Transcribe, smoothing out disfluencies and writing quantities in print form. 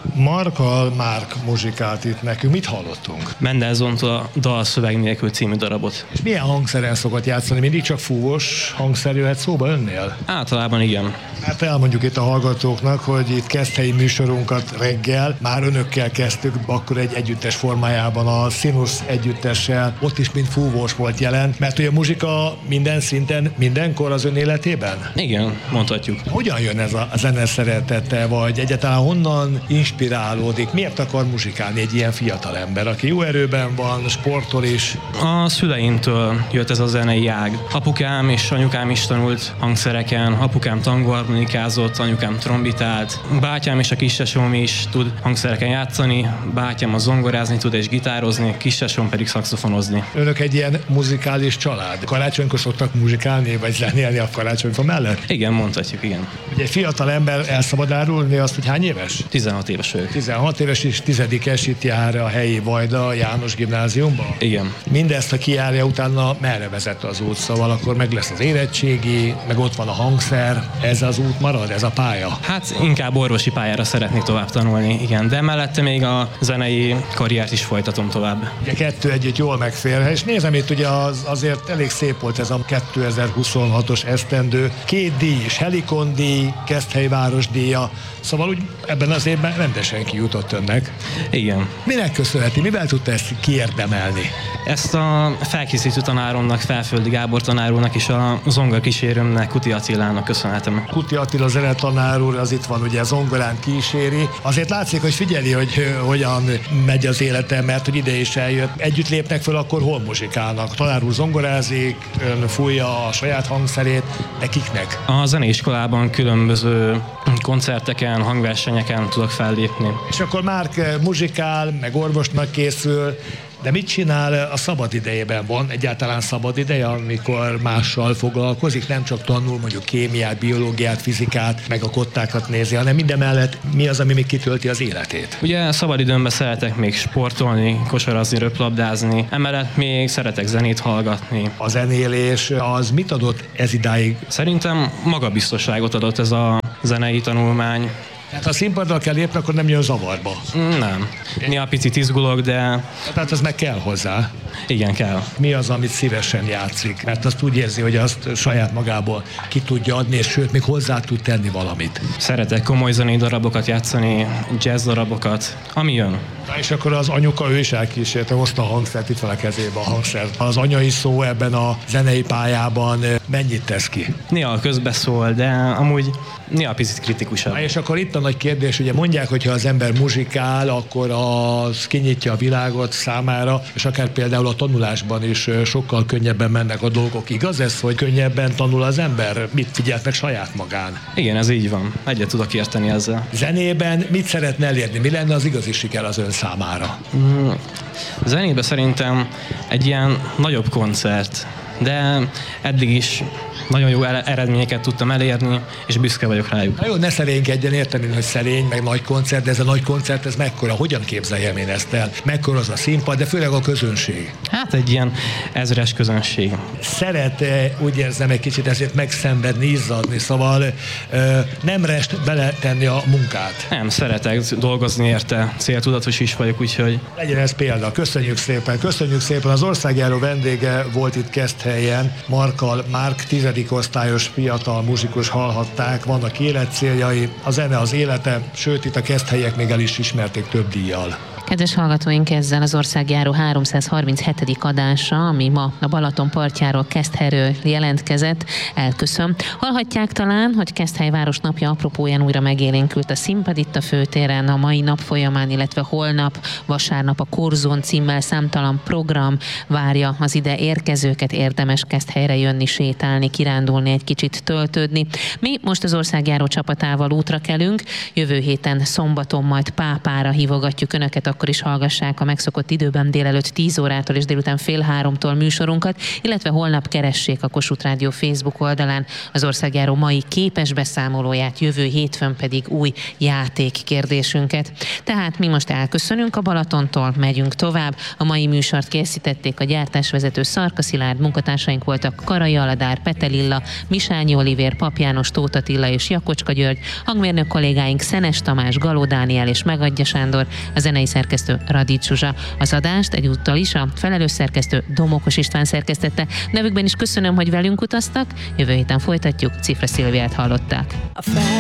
Markal Márk muzsikált itt nekünk. Mit hallottunk? Mendelssohn-tól a Dal szöveg nélkül című darabot. És milyen hangszeren szokott játszani? Mindig csak fúvós hangszer jöhet szóba önnél? Általában igen. Hát elmondjuk itt a hallgatóknak, hogy itt Keszthelyi műsorunkat reggel már önökkel kezdtük, akkor egy együttes formájában a Sinus együttessel. Ott is mind fúvós volt jelen, mert hogy a muzsika minden szinten, mindenkor az ön életében? Igen, mondhatjuk. Hogyan jön ez a zene szeretete, vagy egyáltalán honnan inspirálódik? Miért akar muzsikálni egy ilyen fiatal ember, aki jó erőben van, sportol is? A szüleimtől jött ez a zenei ág. Apukám és anyukám is tanult hangszereken, apukám tangóharmonikázott, anyukám trombitált, bátyám és a kistesom is tud hangszereken játszani, bátyám a zongorázni tud és gitározni, kistesom pedig szaxofonozni. Önök egy ilyen muzikális család. Karácsonykor szoktak muzsikálni, vagy zenélni a karácsonyfa mellett? Igen, mondhatjuk, igen. Ugye egy fiatal ember el szabad árulni azt, hogy hány éves? 16 éves vagyok. 16 éves és 10-es itt jár a helyi Vajda János gimnáziumba? Igen. Mindezt, ha kijárja, utána merre vezet az út, szóval akkor meg lesz az érettségi, meg ott van a hangszer, ez az út marad, ez a pálya? Hát inkább orvosi pályára szeretnék tovább tanulni, igen, de mellette még a zenei karriert is folytatom tovább. Ugye kettő együtt jól megfér, és nézem itt ugye azért elég szép volt ez a 2026-os esztendő. 2 díj is, Helikon díj, Keszthely városdíja, szóval úgy ebben az évben rendesen kijutott önnek. Igen. Minek köszönheti, mivel tudta ezt kiérdemelni? Ezt a felkészítő tanáromnak, Felföldi Gábor tanár úrnak és a zongorkísérőmnek, Kuti Attilának köszönhetem. Kuti Attila zenetanár úr, az itt van, ugye zongorán kíséri. Azért látszik, hogy figyeli, hogy hogyan megy az élete, mert hogy ide is eljött. Együtt lépnek föl, akkor hol muzsikálnak? Tanár úr zongorázik, ön fújja a saját hangszerét, de kiknek? A zeneiskolában különböző koncerteken, hangversenyeken tudok fellépni. És akkor Márk muzsikál, meg orvosnak készül, de mit csinál a szabad idejében? Van egyáltalán szabad ideje, amikor mással foglalkozik? Nem csak tanul mondjuk kémiát, biológiát, fizikát, meg a kottákat nézi, hanem mindemellett mi az, ami még kitölti az életét? Ugye szabadidőmben szeretek még sportolni, kosarazni, röplabdázni, emellett még szeretek zenét hallgatni. A zenélés az mit adott ez idáig? Szerintem magabiztosságot adott ez a zenei tanulmány. Tehát ha színpadra kell lépni, akkor nem jön zavarba. Nem. Néha picit izgulok, de... Tehát az meg kell hozzá. Igen, kell. Mi az, amit szívesen játszik? Mert azt úgy érzi, hogy azt saját magából ki tudja adni, és sőt, még hozzá tud tenni valamit. Szeretek komoly zenei darabokat játszani, jazz darabokat, ami jön. Na és akkor az anyuka, ő is elkísérte, hozta a hangszert, itt van a kezébe a hangszer. Az anyai szó ebben a zenei pályában mennyit tesz ki? Néha közbeszól, de amúgy néha picit kritikusabb. És akkor itt a nagy kérdés, ugye mondják, hogy ha az ember muzsikál, akkor az kinyitja a világot számára, és akár például a tanulásban is sokkal könnyebben mennek a dolgok. Igaz ez, hogy könnyebben tanul az ember? Mit figyelt meg saját magán? Igen, ez így van. Egyet tudok érteni ezzel. Zenében mit szeretne elérni? Mi lenne az igazi siker az ön számára? Zenében szerintem egy ilyen nagyobb koncert, de eddig is nagyon jó eredményeket tudtam elérni, és büszke vagyok rájuk. Na jó, ne szerénykedjen, értem, hogy szerény, meg nagy koncert, de ez a nagy koncert, ez mekkora? Hogyan képzeljem én ezt el? Mekkora az a színpad, de főleg a közönség? Hát egy ilyen 1000-es közönség. Szeret, úgy érzem, egy kicsit ezért megszenvedni, izzadni, szóval nem rest beletenni a munkát. Nem, szeretek dolgozni érte, céltudatos is vagyok, úgyhogy... Legyen ez példa. Köszönjük szépen. Köszönjük szépen. Az országjáró vendége volt itt Keszthelyen, Markal Márk, 10. osztályos fiatal muzsikus, hallhatták, vannak életcéljai, a zene az élete, sőt itt a Keszthelyek még el is ismerték több díjjal. Kedves hallgatóink, ezzel az országjáró 337. adása, ami ma a Balaton partjáról, Keszthelyről jelentkezett, elköszön. Hallhatják talán, hogy Keszthely városnapja apropóján újra megélénkült a színpad itt a főtéren a mai nap folyamán, illetve holnap, vasárnap a Korzón címmel számtalan program várja az ide érkezőket, érdemes Keszthelyre jönni, sétálni, kirándulni, egy kicsit töltődni. Mi most az országjáró csapatával útra kelünk, jövő héten szombaton majd Pápára hívogatjuk Önöket a akkor is hallgassák a megszokott időben délelőtt 10 órától és délután fél 3-tól műsorunkat, illetve holnap keressék a Kossuth Rádió Facebook oldalán az országjáró mai képes beszámolóját, jövő hétfőn pedig új játékkérdésünket. Tehát mi most elköszönünk a Balatontól, megyünk tovább. A mai műsort készítették a gyártásvezető Szarka Szilárd, munkatársaink voltak Karai Aladár, Petelilla, Misányi Olivér, Pap János, Tóth Attila és Jakocska György, hangmérnök kollégáink Szenes Tamás, Galó Dániel és Megadja Sándor, a zenei szerkesztő Radics Zsuzsa. Az adást egyúttal is a felelős szerkesztő Domokos István szerkesztette. Nevükben is köszönöm, hogy velünk utaztak. Jövő héten folytatjuk. Cifra Szilviát hallották.